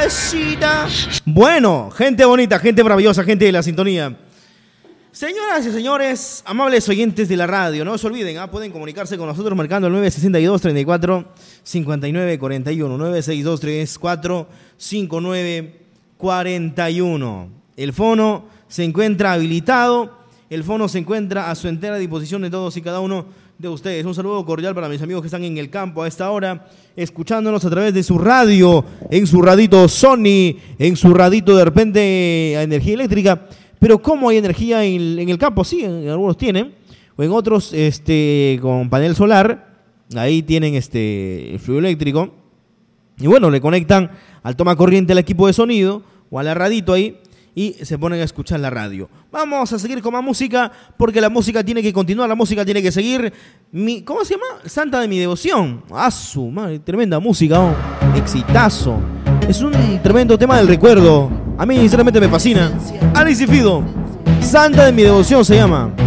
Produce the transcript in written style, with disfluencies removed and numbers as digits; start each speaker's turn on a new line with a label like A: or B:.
A: suavecita. Bueno, gente bonita, gente maravillosa, gente de la sintonía. Señoras y señores, amables oyentes de la radio, no se olviden, pueden comunicarse con nosotros marcando el 962-34-5941, 962-34-5941. El fono se encuentra habilitado, el fono se encuentra a su entera disposición de todos y cada uno de ustedes. Un saludo cordial para mis amigos que están en el campo a esta hora, escuchándonos a través de su radio, en su radito Sony, en su radito de repente a energía eléctrica. Pero ¿cómo hay energía en el campo? Sí, algunos tienen, o en otros con panel solar, ahí tienen el fluido eléctrico, y bueno, le conectan al toma corriente al equipo de sonido, o al radito ahí, y se ponen a escuchar la radio. Vamos a seguir con más música, porque la música tiene que continuar, la música tiene que seguir. ¿Cómo se llama? Santa de mi devoción. ¡Su madre! Tremenda música, ¿no? Exitazo. Es un tremendo tema del recuerdo. A mí sinceramente me fascina. Alice y Fido, Santa de mi devoción se llama.